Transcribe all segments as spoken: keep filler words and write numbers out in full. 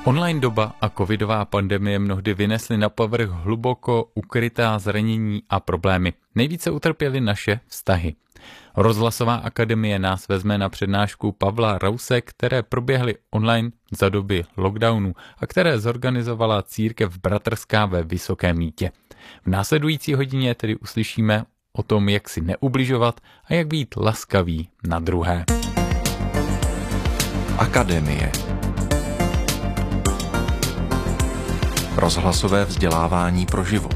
Online doba a covidová pandemie mnohdy vynesly na povrch hluboko ukrytá zranění a problémy. Nejvíce utrpěly naše vztahy. Rozhlasová akademie nás vezme na přednášku Pavla Rause, které proběhly online za doby lockdownu a které zorganizovala církev bratrská ve Vysokém Mýtě. V následující hodině tedy uslyšíme o tom, jak si neubližovat a jak být laskavý na druhé. Akademie. Rozhlasové vzdělávání pro život.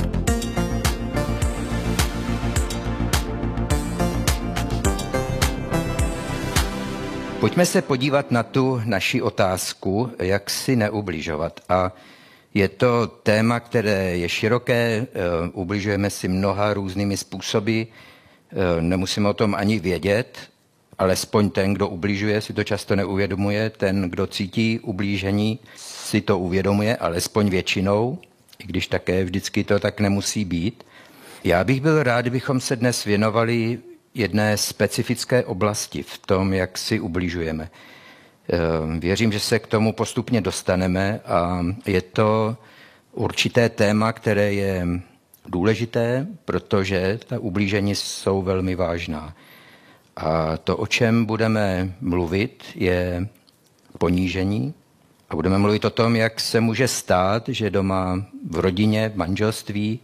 Pojďme se podívat na tu naši otázku, jak si neubližovat. A je to téma, které je široké, ubližujeme si mnoha různými způsoby, nemusíme o tom ani vědět, alespoň ten, kdo ubližuje, si to často neuvědomuje, ten, kdo cítí ublížení, si to uvědomuje, alespoň většinou, i když také vždycky to tak nemusí být. Já bych byl rád, kdybychom se dnes věnovali jedné specifické oblasti v tom, jak si ubližujeme. Věřím, že se k tomu postupně dostaneme a je to určité téma, které je důležité, protože ta ublížení jsou velmi vážná. A to, o čem budeme mluvit, je ponížení. A budeme mluvit o tom, jak se může stát, že doma v rodině, v manželství,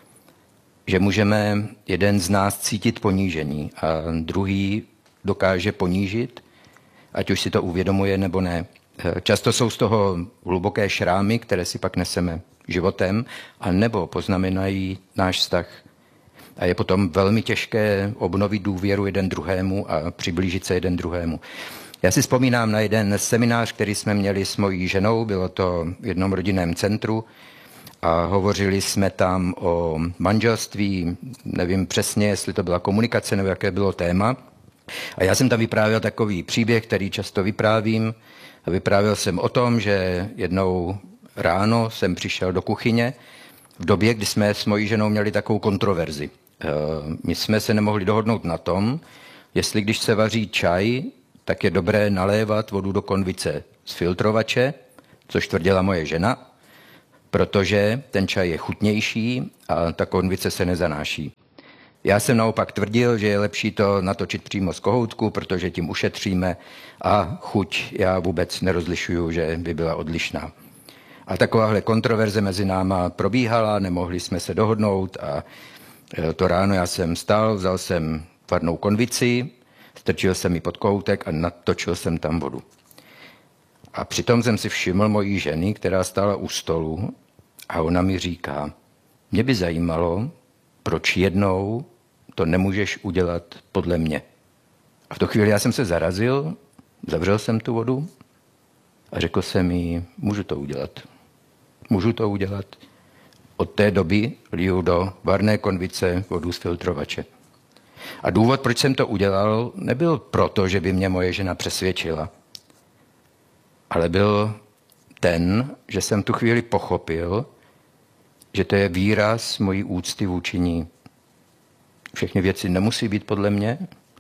že můžeme jeden z nás cítit ponížení a druhý dokáže ponížit, ať už si to uvědomuje nebo ne. Často jsou z toho hluboké šrámy, které si pak neseme životem, a nebo poznamenají náš vztah. A je potom velmi těžké obnovit důvěru jeden druhému a přiblížit se jeden druhému. Já si vzpomínám na jeden seminář, který jsme měli s mojí ženou, bylo to v jednom rodinném centru a hovořili jsme tam o manželství, nevím přesně, jestli to byla komunikace nebo jaké bylo téma. A já jsem tam vyprávěl takový příběh, který často vyprávím. Vyprávěl jsem o tom, že jednou ráno jsem přišel do kuchyně v době, kdy jsme s mojí ženou měli takovou kontroverzi. My jsme se nemohli dohodnout na tom, jestli když se vaří čaj, tak je dobré nalévat vodu do konvice z filtrovače, což tvrdila moje žena, protože ten čaj je chutnější a ta konvice se nezanáší. Já jsem naopak tvrdil, že je lepší to natočit přímo z kohoutku, protože tím ušetříme a chuť já vůbec nerozlišuju, že by byla odlišná. A takováhle kontroverze mezi náma probíhala, nemohli jsme se dohodnout a to ráno já jsem stál, vzal jsem varnou konvici, strčil jsem ji pod kohoutek a natočil jsem tam vodu. A přitom jsem si všiml mojí ženy, která stála u stolu a ona mi říká, mě by zajímalo, proč jednou to nemůžeš udělat podle mě. A v tu chvíli já jsem se zarazil, zavřel jsem tu vodu a řekl jsem jí, můžu to udělat. Můžu to udělat. Od té doby liju do varné konvice vodu z filtrovače. A důvod, proč jsem to udělal, nebyl proto, že by mě moje žena přesvědčila, ale byl ten, že jsem tu chvíli pochopil, že to je výraz mojí úcty vůči ní. Všechny věci nemusí být podle mě,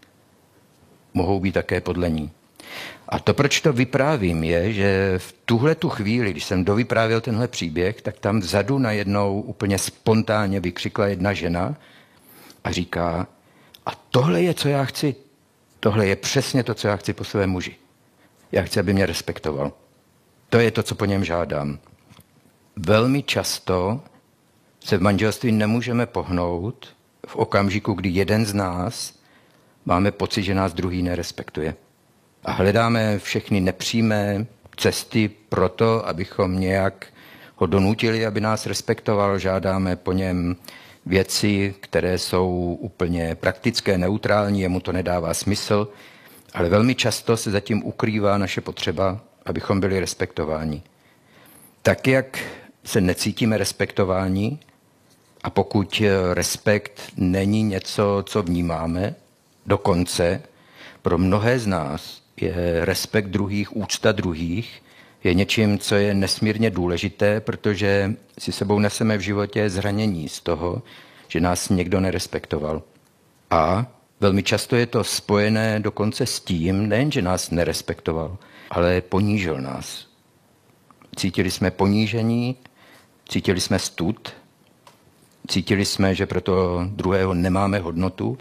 mohou být také podle ní. A to, proč to vyprávím, je, že v tuhle tu chvíli, když jsem dovyprávěl tenhle příběh, tak tam vzadu najednou úplně spontánně vykřikla jedna žena a říká, a tohle je, co já chci. Tohle je přesně to, co já chci po svém muži. Já chci, aby mě respektoval. To je to, co po něm žádám. Velmi často se v manželství nemůžeme pohnout v okamžiku, kdy jeden z nás máme pocit, že nás druhý nerespektuje. A hledáme všechny nepřímé cesty pro to, abychom nějak ho donutili, aby nás respektoval. Žádáme po něm věci, které jsou úplně praktické, neutrální, jemu to nedává smysl, ale velmi často se zatím ukrývá naše potřeba, abychom byli respektováni. Tak, jak se necítíme respektováni, a pokud respekt není něco, co vnímáme, dokonce pro mnohé z nás je respekt druhých, úcta druhých, je něčím, co je nesmírně důležité, protože si sebou neseme v životě zranění z toho, že nás někdo nerespektoval. A velmi často je to spojené dokonce s tím, nejen, že nás nerespektoval, ale ponížil nás. cítili jsme ponížení, cítili jsme stud, cítili jsme, že pro toho druhého nemáme hodnotu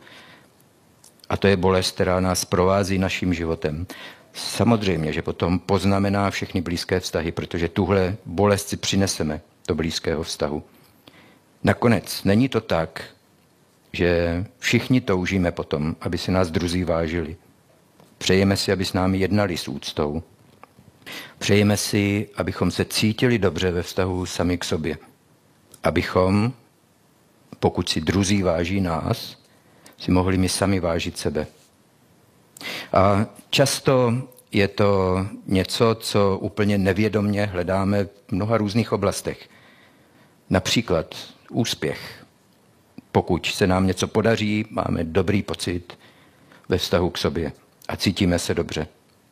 a to je bolest, která nás provází naším životem. Samozřejmě, že potom poznamená všechny blízké vztahy, protože tuhle bolest si přineseme do blízkého vztahu. Nakonec není to tak, že všichni toužíme potom, aby si nás druzí vážili. Přejeme si, aby s námi jednali s úctou. Přejeme si, abychom se cítili dobře ve vztahu sami k sobě. Abychom, pokud si druzí váží nás, si mohli my sami vážit sebe. A často je to něco, co úplně nevědomně hledáme v mnoha různých oblastech. Například úspěch. Pokud se nám něco podaří, máme dobrý pocit ve vztahu k sobě a cítíme se dobře.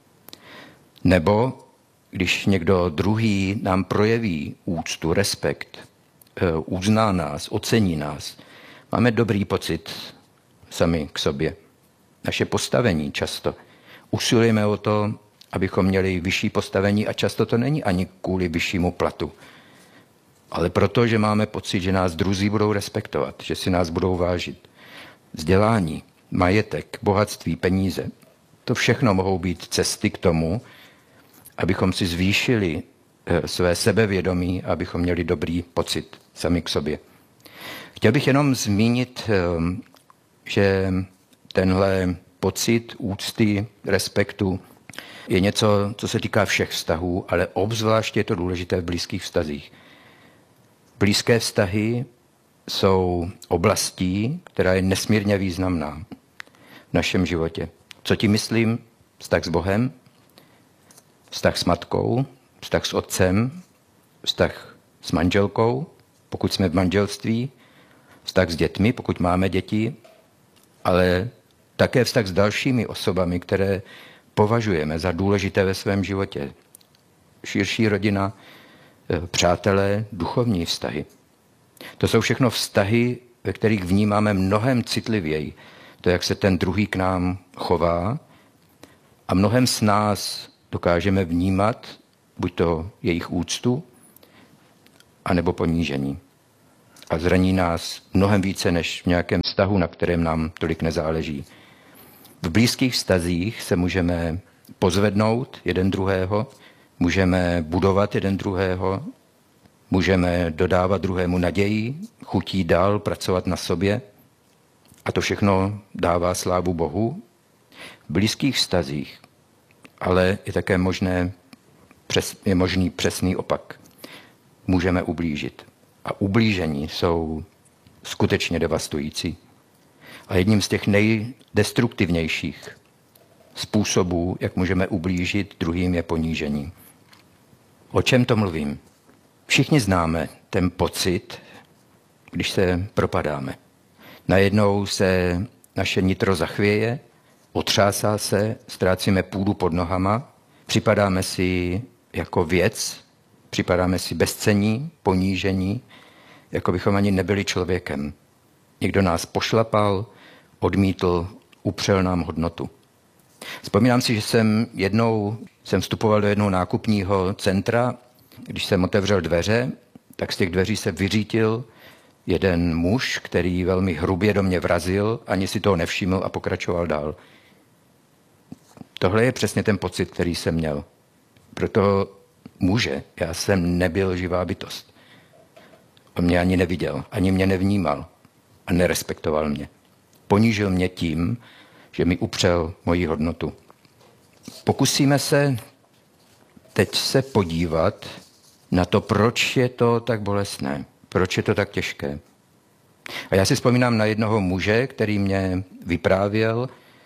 Nebo když někdo druhý nám projeví úctu, respekt, uzná nás, ocení nás, máme dobrý pocit sami k sobě. Naše postavení často. Usilujeme o to, abychom měli vyšší postavení a často to není ani kvůli vyššímu platu. Ale proto, že máme pocit, že nás druzí budou respektovat, že si nás budou vážit. Vzdělání, majetek, bohatství, peníze. To všechno mohou být cesty k tomu, abychom si zvýšili své sebevědomí, abychom měli dobrý pocit sami k sobě. Chtěl bych jenom zmínit, že tenhle pocit úcty, respektu je něco, co se týká všech vztahů, ale obzvláště je to důležité v blízkých vztazích. Blízké vztahy jsou oblastí, která je nesmírně významná v našem životě. Co tím myslím? Vztah s Bohem, vztah s matkou, vztah s otcem, vztah s manželkou, pokud jsme v manželství, vztah s dětmi, pokud máme děti, ale také vztah s dalšími osobami, které považujeme za důležité ve svém životě. Širší rodina, přátelé, duchovní vztahy. To jsou všechno vztahy, ve kterých vnímáme mnohem citlivěji to, jak se ten druhý k nám chová a mnohem s nás dokážeme vnímat buď to jejich úctu, anebo ponížení. A zraní nás mnohem více než v nějakém vztahu, na kterém nám tolik nezáleží. V blízkých vztazích se můžeme pozvednout jeden druhého, můžeme budovat jeden druhého, můžeme dodávat druhému naději, chutí dál pracovat na sobě a to všechno dává slávu Bohu. V blízkých vztazích ale je také možné, je možný přesný opak. Můžeme ublížit. A ublížení jsou skutečně devastující. A jedním z těch nejdestruktivnějších způsobů, jak můžeme ublížit druhým, je ponížení. O čem to mluvím? Všichni známe ten pocit, když se propadáme. Najednou se naše nitro zachvěje, otřásá se, ztrácíme půdu pod nohama, připadáme si jako věc, připadáme si bezcenní, ponížení, jako bychom ani nebyli člověkem. Někdo nás pošlapal, odmítl, upřel nám hodnotu. Vzpomínám si, že jsem jednou jsem vstupoval do jednoho nákupního centra, když jsem otevřel dveře, tak z těch dveří se vyřítil jeden muž, který velmi hrubě do mě vrazil, ani si toho nevšiml a pokračoval dál. Tohle je přesně ten pocit, který jsem měl. Pro toho muže já jsem nebyl živá bytost. On mě ani neviděl, ani mě nevnímal a nerespektoval mě. Ponížil mě tím, že mi upřel moji hodnotu. Pokusíme se teď se podívat na to, proč je to tak bolestné, proč je to tak těžké. A já si vzpomínám na jednoho muže, který mě vyprávěl,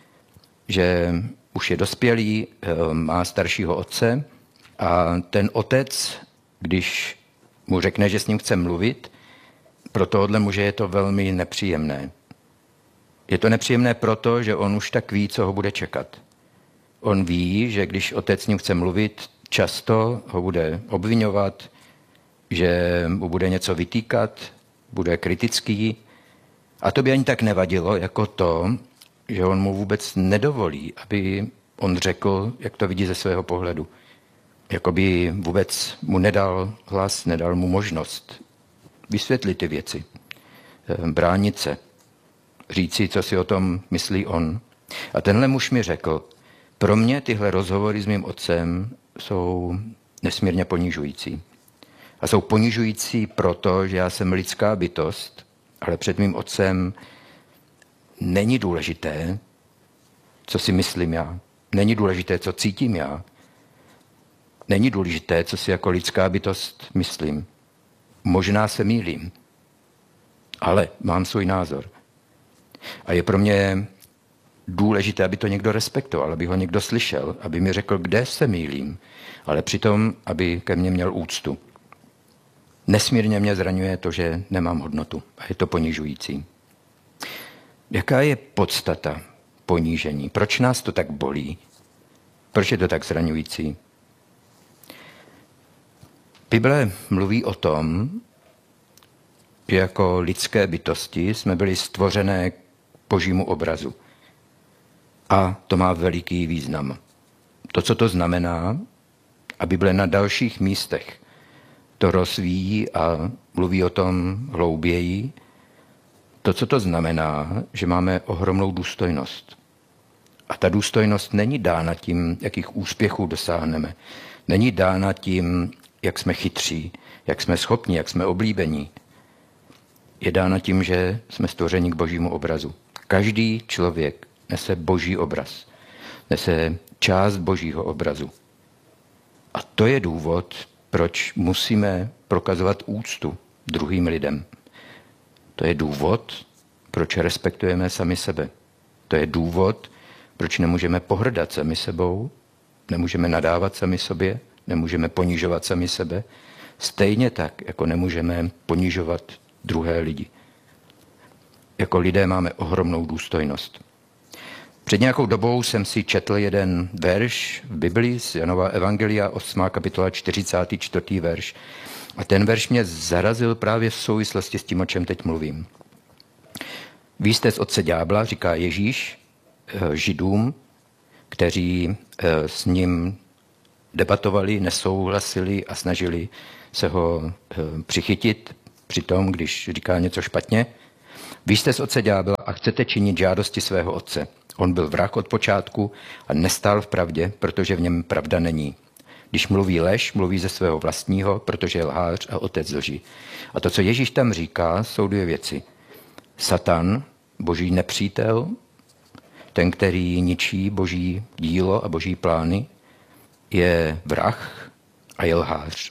že už je dospělý, má staršího otce a ten otec, když mu řekne, že s ním chce mluvit, pro tohohle muže je to velmi nepříjemné. Je to nepříjemné proto, že on už tak ví, co ho bude čekat. On ví, že když otec s ním chce mluvit, často ho bude obviňovat, že mu bude něco vytýkat, bude kritický. A to by ani tak nevadilo, jako to, že on mu vůbec nedovolí, aby on řekl, jak to vidí ze svého pohledu. Jakoby vůbec mu nedal hlas, nedal mu možnost vysvětlit ty věci, bránit se, říci, co si o tom myslí on. A tenhle muž mi řekl, pro mě tyhle rozhovory s mým otcem jsou nesmírně ponižující. A jsou ponižující proto, že já jsem lidská bytost, ale před mým otcem není důležité, co si myslím já. Není důležité, co cítím já. Není důležité, co si jako lidská bytost myslím. Možná se mýlím, ale mám svůj názor. A je pro mě důležité, aby to někdo respektoval, aby ho někdo slyšel, aby mi řekl, kde se mýlím, ale přitom, aby ke mně měl úctu. Nesmírně mě zraňuje to, že nemám hodnotu a je to ponižující. Jaká je podstata ponížení? Proč nás to tak bolí? Proč je to tak zraňující? Bible mluví o tom, že jako lidské bytosti jsme byli stvořené k Božímu obrazu. A to má veliký význam. To, co to znamená, a Bible na dalších místech to rozvíjí a mluví o tom hlouběji, to, co to znamená, že máme ohromnou důstojnost. A ta důstojnost není dána tím, jakých úspěchů dosáhneme. Není dána tím, jak jsme chytří, jak jsme schopní, jak jsme oblíbení. Je dána tím, že jsme stvořeni k Božímu obrazu. Každý člověk nese Boží obraz. Nese část Božího obrazu. A to je důvod, proč musíme prokazovat úctu druhým lidem. To je důvod, proč respektujeme sami sebe. To je důvod, proč nemůžeme pohrdat sami sebou, nemůžeme nadávat sami sobě, nemůžeme ponižovat sami sebe, stejně tak, jako nemůžeme ponižovat druhé lidi. Jako lidé máme ohromnou důstojnost. Před nějakou dobou jsem si četl jeden verš v Biblii z Janova evangelia, osmá kapitola, čtyřicátý čtvrtý verš. A ten verš mě zarazil právě v souvislosti s tím, o čem teď mluvím. Vy jste z otce ďábla, říká Ježíš Židům, kteří s ním debatovali, nesouhlasili a snažili se ho přichytit při tom, když říká něco špatně. Vy jste z otce ďábla a chcete činit žádosti svého otce. On byl vrah od počátku a nestál v pravdě, protože v něm pravda není. Když mluví lež, mluví ze svého vlastního, protože je lhář a otec lži. A to, co Ježíš tam říká, jsou dvě věci. Satan, boží nepřítel, ten, který ničí boží dílo a boží plány, je vrah a je lhář.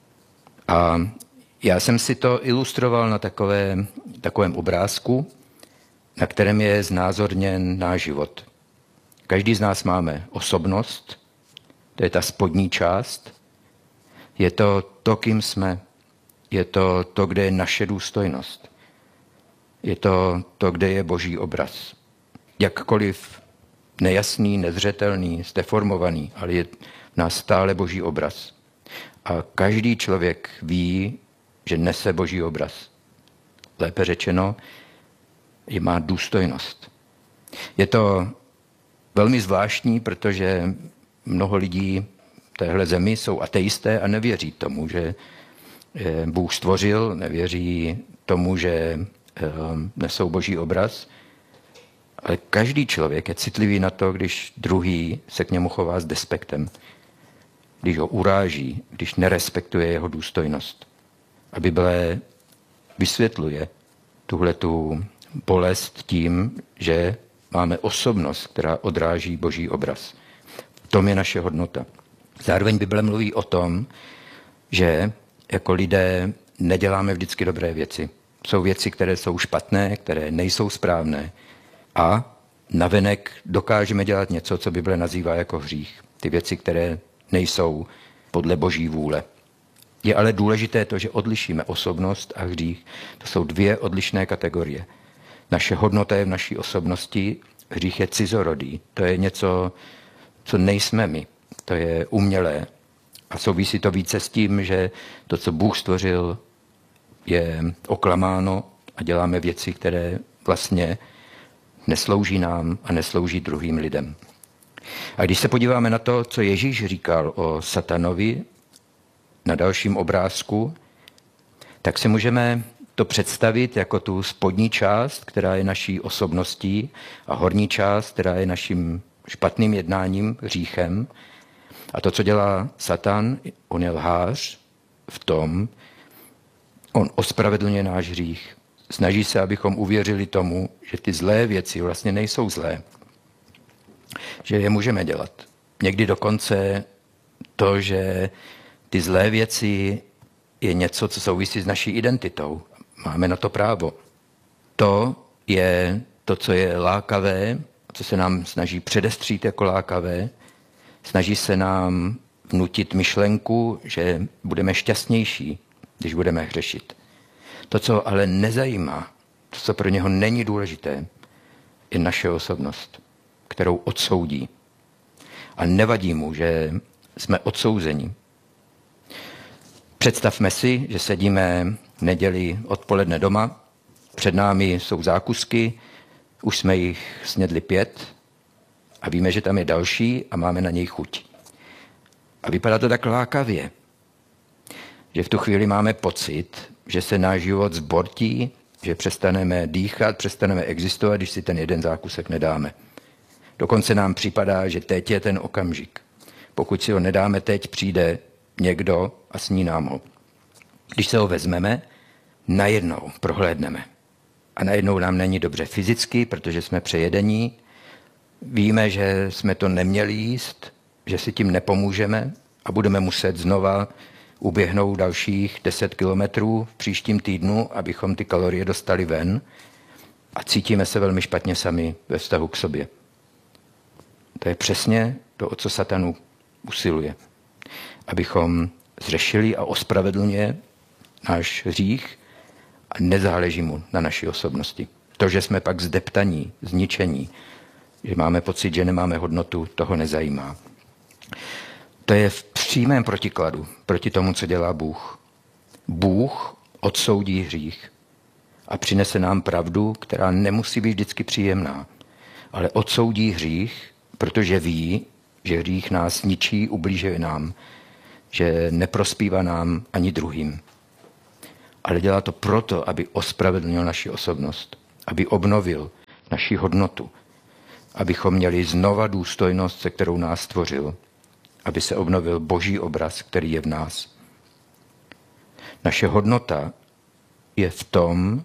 A já jsem si to ilustroval na takové, takovém obrázku, na kterém je znázorněn náš život. Každý z nás máme osobnost, to je ta spodní část, je to to, kým jsme, je to to, kde je naše důstojnost, je to to, kde je Boží obraz. Jakkoliv nejasný, nezřetelný, zdeformovaný, ale je v nás stále Boží obraz. A každý člověk ví, že nese Boží obraz. Lépe řečeno, že má důstojnost. Je to velmi zvláštní, protože mnoho lidí v téhle zemi jsou ateisté a nevěří tomu, že Bůh stvořil, nevěří tomu, že nesou Boží obraz. Ale každý člověk je citlivý na to, když druhý se k němu chová s despektem, když ho uráží, když nerespektuje jeho důstojnost. A Bible vysvětluje tuhletu bolest tím, že máme osobnost, která odráží Boží obraz. V tom je naše hodnota. Zároveň Bible mluví o tom, že jako lidé neděláme vždycky dobré věci. Jsou věci, které jsou špatné, které nejsou správné. A navenek dokážeme dělat něco, co Bible nazývá jako hřích. Ty věci, které nejsou podle Boží vůle. Je ale důležité to, že odlišíme osobnost a hřích. To jsou dvě odlišné kategorie. Naše hodnota je v naší osobnosti, hřích je cizorodý. To je něco, co nejsme my. To je umělé. A souvisí to více s tím, že to, co Bůh stvořil, je oklamáno a děláme věci, které vlastně neslouží nám a neslouží druhým lidem. A když se podíváme na to, co Ježíš říkal o satanovi na dalším obrázku, tak si můžeme to představit jako tu spodní část, která je naší osobností, a horní část, která je naším špatným jednáním, hříchem. A to, co dělá Satan, on je lhář v tom, on ospravedlňuje náš hřích. Snaží se, abychom uvěřili tomu, že ty zlé věci vlastně nejsou zlé. Že je můžeme dělat. Někdy dokonce to, že ty zlé věci je něco, co souvisí s naší identitou. Máme na to právo. To je to, co je lákavé, co se nám snaží předestřít jako lákavé. Snaží se nám vnutit myšlenku, že budeme šťastnější, když budeme hřešit. To, co ale nezajímá, to, co pro něho není důležité, je naše osobnost, kterou odsoudí. A nevadí mu, že jsme odsouzeni. Představme si, že sedíme v neděli odpoledne doma, před námi jsou zákusky, už jsme jich snědli pět a víme, že tam je další a máme na něj chuť. A vypadá to tak lákavě, že v tu chvíli máme pocit, že se náš život zbortí, že přestaneme dýchat, přestaneme existovat, když si ten jeden zákusek nedáme. Dokonce nám připadá, že teď je ten okamžik. Pokud si ho nedáme teď, přijde někdo a sní nám ho. Když se ho vezmeme, najednou prohlédneme. A najednou nám není dobře fyzicky, protože jsme přejedení. Víme, že jsme to neměli jíst, že si tím nepomůžeme a budeme muset znova uběhnout dalších deset kilometrů v příštím týdnu, abychom ty kalorie dostali ven, a cítíme se velmi špatně sami ve vztahu k sobě. To je přesně to, o co Satanu usiluje. Abychom zřešili a ospravedlňuje náš hřích a nezáleží mu na naší osobnosti. To, že jsme pak zdeptaní, zničení, že máme pocit, že nemáme hodnotu, toho nezajímá. To je v přímém protikladu proti tomu, co dělá Bůh. Bůh odsoudí hřích a přinese nám pravdu, která nemusí být vždycky příjemná, ale odsoudí hřích, protože ví, že hřích nás ničí, ubližuje nám, že neprospívá nám ani druhým. Ale dělá to proto, aby ospravedlnil naši osobnost, aby obnovil naši hodnotu, abychom měli znova důstojnost, se kterou nás stvořil, aby se obnovil boží obraz, který je v nás. Naše hodnota je v tom,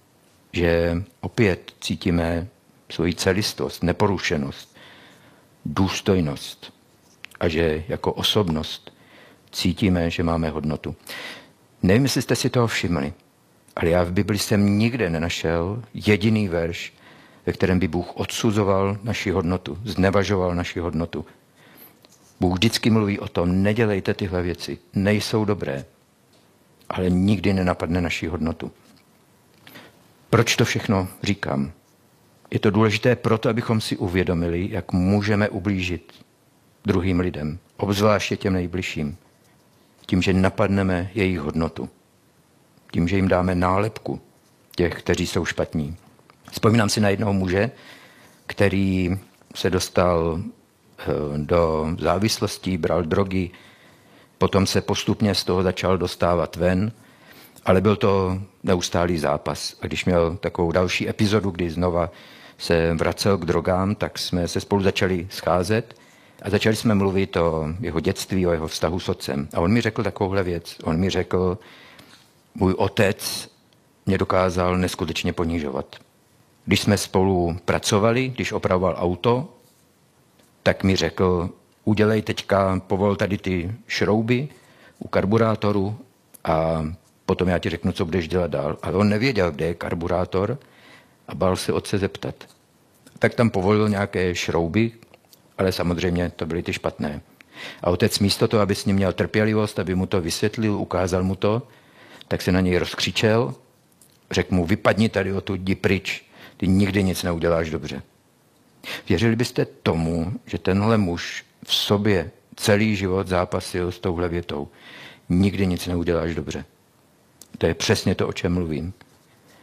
že opět cítíme svoji celistost, neporušenost, důstojnost a že jako osobnost cítíme, že máme hodnotu. Nevím, jestli jste si toho všimli, ale já v Bibli jsem nikde nenašel jediný verš, ve kterém by Bůh odsuzoval naši hodnotu, znevažoval naši hodnotu. Bůh vždycky mluví o tom, nedělejte tyhle věci, nejsou dobré, ale nikdy nenapadne naši hodnotu. Proč to všechno říkám? Je to důležité proto, abychom si uvědomili, jak můžeme ublížit druhým lidem, obzvláště těm nejbližším, tím, že napadneme jejich hodnotu, tím, že jim dáme nálepku těch, kteří jsou špatní. Vzpomínám si na jednoho muže, který se dostal do závislostí, bral drogy, potom se postupně z toho začal dostávat ven, ale byl to neustálý zápas. A když měl takovou další epizodu, kdy znova se vracel k drogám, tak jsme se spolu začali scházet a začali jsme mluvit o jeho dětství, o jeho vztahu s otcem. A on mi řekl takovouhle věc. On mi řekl, můj otec mě dokázal neskutečně ponižovat. Když jsme spolu pracovali, když opravoval auto, tak mi řekl, udělej teďka, povol tady ty šrouby u karburátoru a potom já ti řeknu, co budeš dělat dál. Ale on nevěděl, kde je karburátor a bál se otce zeptat. Tak tam povolil nějaké šrouby, ale samozřejmě to byly ty špatné. A otec místo toho, aby s ním měl trpělivost, aby mu to vysvětlil, ukázal mu to, tak se na něj rozkřičel, řekl mu, vypadni tady odtud, jdi pryč, ty nikdy nic neuděláš dobře. Věřili byste tomu, že tenhle muž v sobě celý život zápasil s touhle větou? Nikdy nic neuděláš dobře. To je přesně to, o čem mluvím.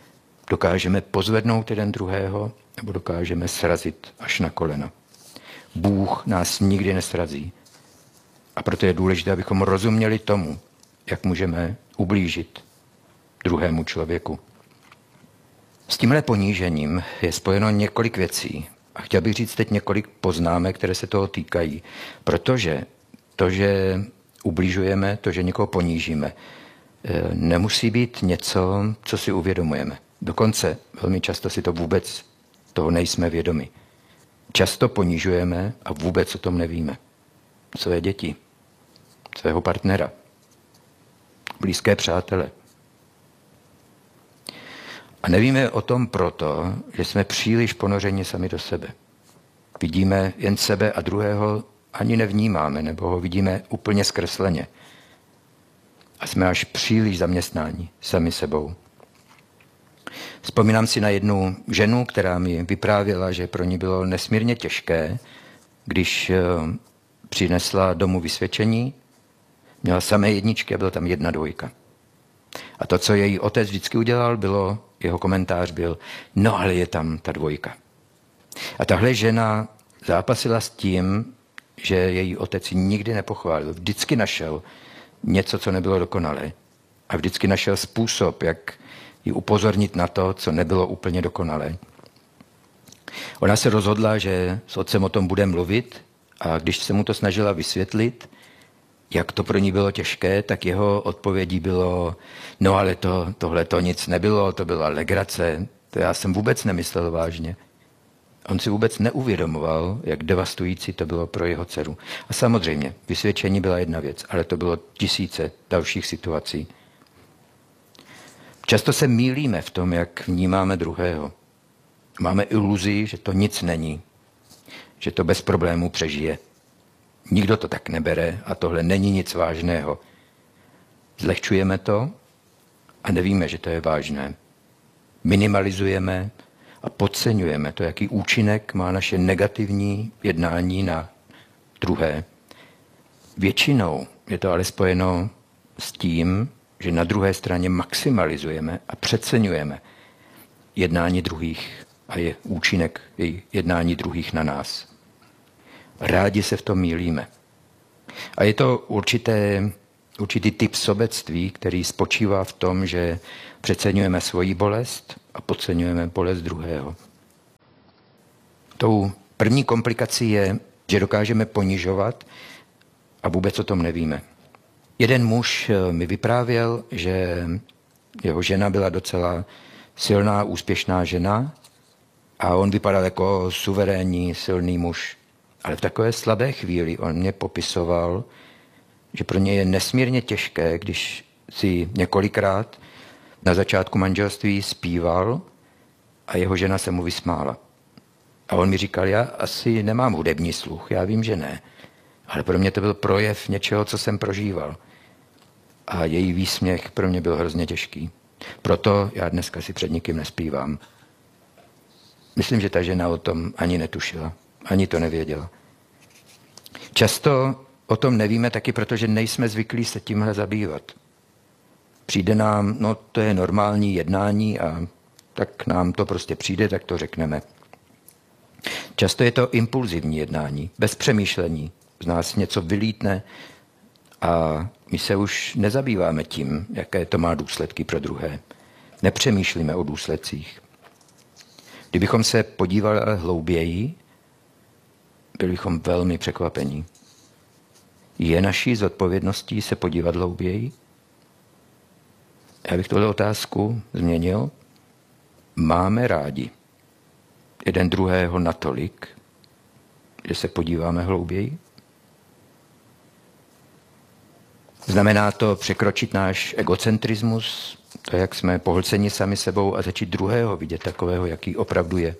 Dokážeme pozvednout jeden druhého, nebo dokážeme srazit až na kolena. Bůh nás nikdy nesrazí. A proto je důležité, abychom rozuměli tomu, jak můžeme ublížit druhému člověku. S tímhle ponížením je spojeno několik věcí. A chtěl bych říct teď několik poznámek, které se toho týkají. Protože to, že ubližujeme, to, že někoho ponížíme, nemusí být něco, co si uvědomujeme. Dokonce velmi často si to vůbec toho nejsme vědomi. Často ponižujeme a vůbec o tom nevíme. Své děti, svého partnera, blízké přátele. A nevíme o tom proto, že jsme příliš ponořeni sami do sebe. Vidíme jen sebe a druhého ani nevnímáme, nebo ho vidíme úplně zkresleně. A jsme až příliš zaměstnáni sami sebou. Vzpomínám si na jednu ženu, která mi vyprávěla, že pro ní bylo nesmírně těžké, když přinesla domů vysvědčení, měla samé jedničky a byla tam jedna dvojka. A to, co její otec vždycky udělal, bylo, jeho komentář byl, no ale je tam ta dvojka. A tahle žena zápasila s tím, že její otec ji nikdy nepochválil. Vždycky našel něco, co nebylo dokonalé. A vždycky našel způsob, jak ji upozornit na to, co nebylo úplně dokonalé. Ona se rozhodla, že s otcem o tom bude mluvit a když se mu to snažila vysvětlit, jak to pro ní bylo těžké, tak jeho odpovědí bylo, no ale to, tohle to nic nebylo, to byla legrace, to já jsem vůbec nemyslel vážně. On si vůbec neuvědomoval, jak devastující to bylo pro jeho dceru. A samozřejmě, vysvědčení byla jedna věc, ale to bylo tisíce dalších situací. Často se mýlíme v tom, jak vnímáme druhého. Máme iluzi, že to nic není, že to bez problémů přežije. Nikdo to tak nebere a tohle není nic vážného. Zlehčujeme to a nevíme, že to je vážné. Minimalizujeme a podceňujeme to, jaký účinek má naše negativní jednání na druhé. Většinou je to ale spojeno s tím, že na druhé straně maximalizujeme a přeceňujeme jednání druhých a je účinek jednání druhých na nás. Rádi se v tom mýlíme. A je to určité, určitý typ sobectví, který spočívá v tom, že přeceňujeme svoji bolest a podceňujeme bolest druhého. Tou první komplikací je, že dokážeme ponižovat a vůbec o tom nevíme. Jeden muž mi vyprávěl, že jeho žena byla docela silná, úspěšná žena a on vypadal jako suverénní, silný muž. Ale v takové slabé chvíli on mě popisoval, že pro ně je nesmírně těžké, když si několikrát na začátku manželství zpíval a jeho žena se mu vysmála. A on mi říkal, já asi nemám hudební sluch, já vím, že ne. Ale pro mě to byl projev něčeho, co jsem prožíval. A její výsměch pro mě byl hrozně těžký. Proto já dneska si před nikým nespívám. Myslím, že ta žena o tom ani netušila, ani to nevěděla. Často o tom nevíme taky, protože nejsme zvyklí se tímhle zabývat. Přijde nám, no to je normální jednání a tak nám to prostě přijde, tak to řekneme. Často je to impulzivní jednání, bez přemýšlení. Z nás něco vylítne a my se už nezabýváme tím, jaké to má důsledky pro druhé. Nepřemýšlíme o důsledcích. Kdybychom se podívali hlouběji, byli bychom velmi překvapení. Je naší zodpovědností se podívat hlouběji? Já bych tuhle otázku změnil. Máme rádi jeden druhého natolik, že se podíváme hlouběji? Znamená to překročit náš egocentrismus, to, jak jsme pohlceni sami sebou a začít druhého vidět takového, jaký opravdu je.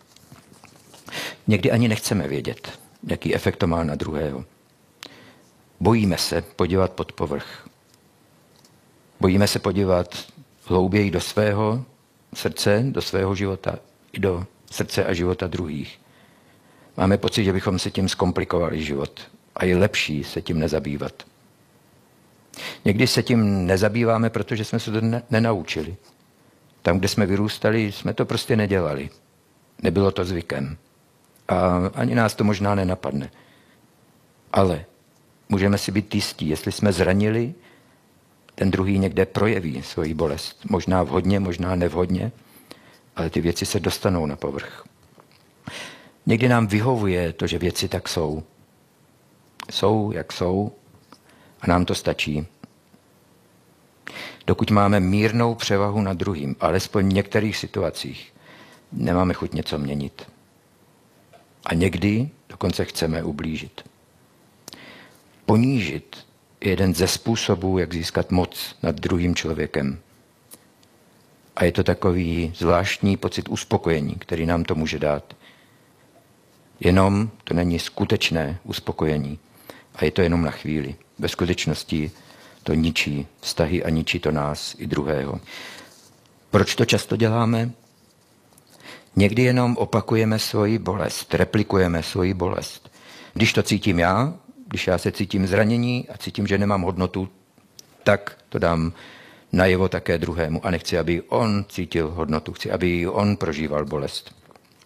Někdy ani nechceme vědět, jaký efekt to má na druhého. Bojíme se podívat pod povrch. Bojíme se podívat hlouběji do svého srdce, do svého života i do srdce a života druhých. Máme pocit, že bychom si tím zkomplikovali život a je lepší se tím nezabývat. Někdy se tím nezabýváme, protože jsme se to ne- nenaučili. Tam, kde jsme vyrůstali, jsme to prostě nedělali. Nebylo to zvykem. A ani nás to možná nenapadne. Ale můžeme si být jistí, jestli jsme zranili, ten druhý někde projeví svoji bolest. Možná vhodně, možná nevhodně, ale ty věci se dostanou na povrch. Někdy nám vyhovuje to, že věci tak jsou. Jsou, jak jsou, a nám to stačí. Dokud máme mírnou převahu nad druhým, alespoň v některých situacích, nemáme chuť něco měnit. A někdy dokonce chceme ublížit. Ponížit je jeden ze způsobů, jak získat moc nad druhým člověkem. A je to takový zvláštní pocit uspokojení, který nám to může dát. Jenom to není skutečné uspokojení. A je to jenom na chvíli. Ve skutečnosti to ničí vztahy a ničí to nás i druhého. Proč to často děláme? Někdy jenom opakujeme svoji bolest, replikujeme svoji bolest. Když to cítím já, když já se cítím zranění a cítím, že nemám hodnotu, tak to dám najevo také druhému. A nechci, aby on cítil hodnotu, chci, aby on prožíval bolest.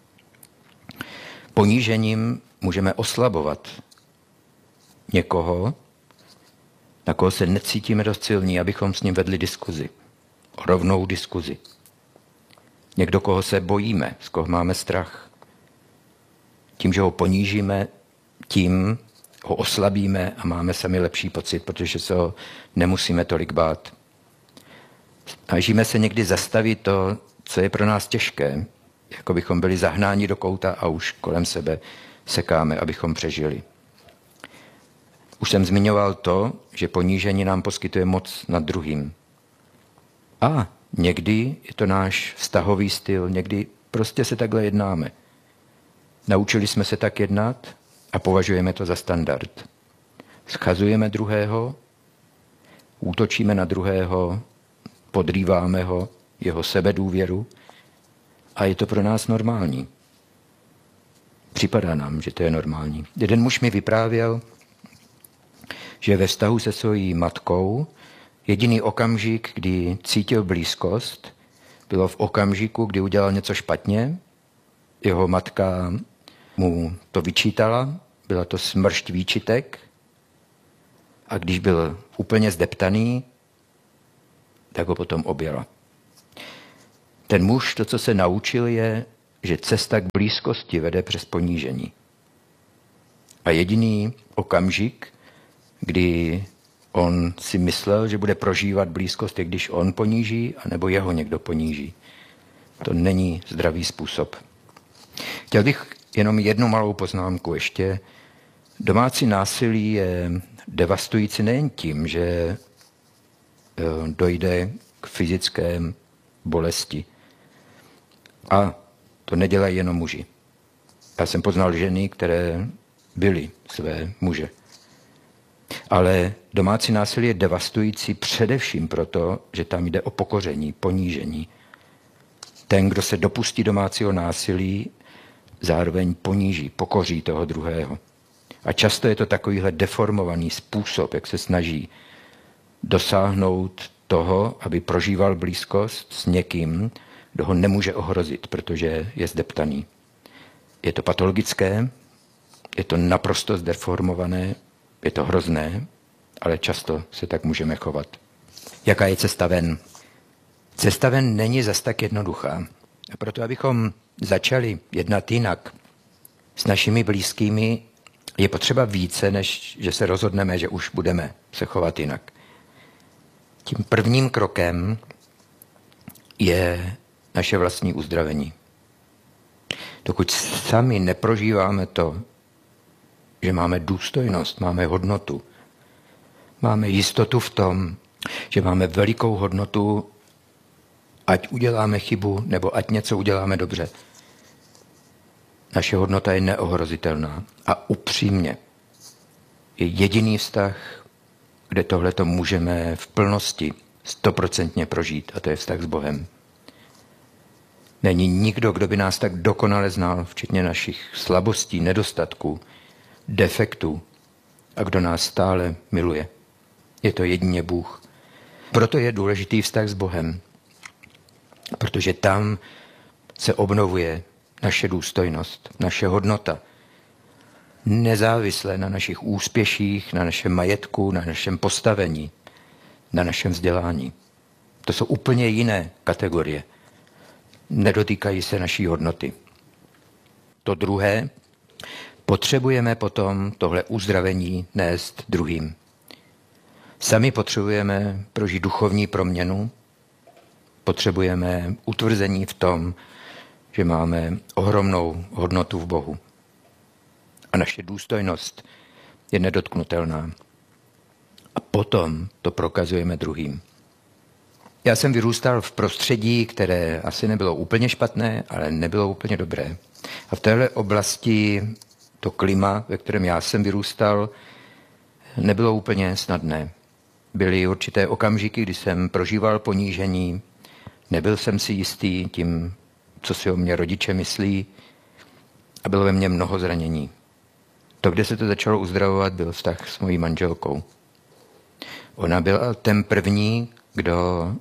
Ponížením můžeme oslabovat někoho, na koho se necítíme dost silní, abychom s ním vedli diskuzi. Rovnou diskuzi. Někdo, koho se bojíme, z koho máme strach. Tím, že ho ponížíme, tím ho oslabíme a máme sami lepší pocit, protože se ho nemusíme tolik bát. Snažíme se někdy zastavit to, co je pro nás těžké, jako bychom byli zahnáni do kouta a už kolem sebe sekáme, abychom přežili. Už jsem zmiňoval to, že ponížení nám poskytuje moc nad druhým. A někdy je to náš vztahový styl, někdy prostě se takhle jednáme. Naučili jsme se tak jednat a považujeme to za standard. Schazujeme druhého, útočíme na druhého, podrýváme ho, jeho sebedůvěru a je to pro nás normální. Připadá nám, že to je normální. Jeden muž mi vyprávěl, že ve vztahu se svojí matkou jediný okamžik, kdy cítil blízkost, bylo v okamžiku, kdy udělal něco špatně. Jeho matka mu to vyčítala, byla to smršť výčitek a když byl úplně zdeptaný, tak ho potom objela. Ten muž, to, co se naučil, je, že cesta k blízkosti vede přes ponížení. A jediný okamžik, kdy on si myslel, že bude prožívat blízkost, je když on poníží, anebo jeho někdo poníží. To není zdravý způsob. Chtěl bych jenom jednu malou poznámku ještě. Domácí násilí je devastující nejen tím, že dojde k fyzické bolesti. A to nedělají jenom muži. Já jsem poznal ženy, které byly své muže. Ale domácí násilí je devastující především proto, že tam jde o pokoření, ponížení. Ten, kdo se dopustí domácího násilí, zároveň poníží, pokoří toho druhého. A často je to takovýhle deformovaný způsob, jak se snaží dosáhnout toho, aby prožíval blízkost s někým, kdo ho nemůže ohrozit, protože je zdeptaný. Je to patologické, je to naprosto zdeformované, je to hrozné, ale často se tak můžeme chovat. Jaká je cesta ven? Cesta ven není zas tak jednoduchá. A proto, abychom začali jednat jinak s našimi blízkými, je potřeba více, než že se rozhodneme, že už budeme se chovat jinak. Tím prvním krokem je naše vlastní uzdravení. Dokud sami neprožíváme to, že máme důstojnost, máme hodnotu, máme jistotu v tom, že máme velikou hodnotu, ať uděláme chybu, nebo ať něco uděláme dobře. Naše hodnota je neohrozitelná a upřímně je jediný vztah, kde tohleto můžeme v plnosti stoprocentně prožít, a to je vztah s Bohem. Není nikdo, kdo by nás tak dokonale znal, včetně našich slabostí, nedostatků, defektů, a kdo nás stále miluje. Je to jedině Bůh. Proto je důležitý vztah s Bohem, protože tam se obnovuje naše důstojnost, naše hodnota, nezávisle na našich úspěších, na našem majetku, na našem postavení, na našem vzdělání. To jsou úplně jiné kategorie. Nedotýkají se naší hodnoty. To druhé, potřebujeme potom tohle uzdravení nést druhým. Sami potřebujeme prožít duchovní proměnu, potřebujeme utvrzení v tom, že máme ohromnou hodnotu v Bohu. A naše důstojnost je nedotknutelná. A potom to prokazujeme druhým. Já jsem vyrůstal v prostředí, které asi nebylo úplně špatné, ale nebylo úplně dobré. A v téhle oblasti to klima, ve kterém já jsem vyrůstal, nebylo úplně snadné. Byly určité okamžiky, kdy jsem prožíval ponížení, nebyl jsem si jistý tím, co si o mě rodiče myslí, a bylo ve mně mnoho zranění. To, kde se to začalo uzdravovat, byl vztah s mojí manželkou. Ona byla ten první, kdo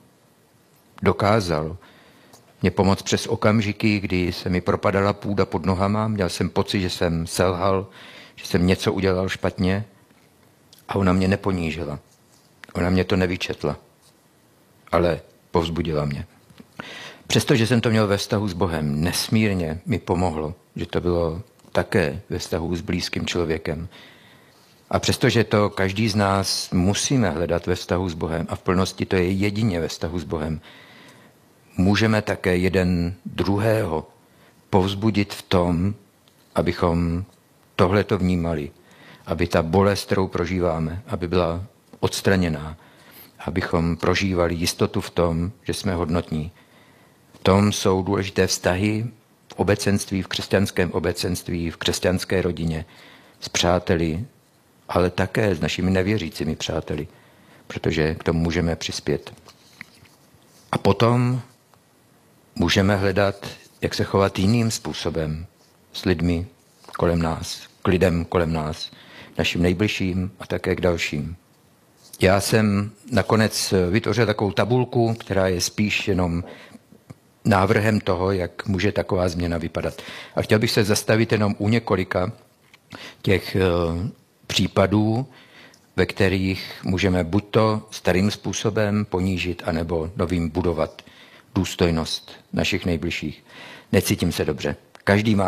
dokázal mě pomoct přes okamžiky, kdy se mi propadala půda pod nohama, měl jsem pocit, že jsem selhal, že jsem něco udělal špatně, a ona mě neponížila. Ona mě to nevyčetla, ale povzbudila mě. Přestože jsem to měl ve vztahu s Bohem, nesmírně mi pomohlo, že to bylo také ve vztahu s blízkým člověkem. A přestože to každý z nás musíme hledat ve vztahu s Bohem, a v plnosti to je jedině ve vztahu s Bohem, můžeme také jeden druhého povzbudit v tom, abychom tohleto vnímali, aby ta bolest, kterou prožíváme, aby byla odstraněná, abychom prožívali jistotu v tom, že jsme hodnotní. V tom jsou důležité vztahy v obecenství, v křesťanském obecenství, v křesťanské rodině, s přáteli, ale také s našimi nevěřícími přáteli, protože k tomu můžeme přispět. A potom můžeme hledat, jak se chovat jiným způsobem s lidmi kolem nás, k lidem kolem nás, našim nejbližším a také k dalším. Já jsem nakonec vytvořil takovou tabulku, která je spíš jenom návrhem toho, jak může taková změna vypadat. A chtěl bych se zastavit jenom u několika těch případů, ve kterých můžeme buď to starým způsobem ponížit, anebo novým budovat důstojnost našich nejbližších. Necítím se dobře. Každý má